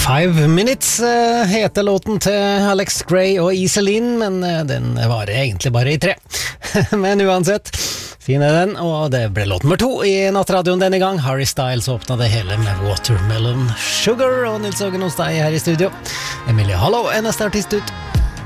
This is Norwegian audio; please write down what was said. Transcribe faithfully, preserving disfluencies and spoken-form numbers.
Five Minutes uh, heter låten til Alex Gray og Iselin, men uh, den varer egentlig bare i tre. Men uansett, fin er den, og det ble låt nummer to i nattradioen denne gang. Harry Styles åpnet det hele med Watermelon Sugar, og Nils Ågen hos deg her i studio. Emilie Hallo er neste artist ut.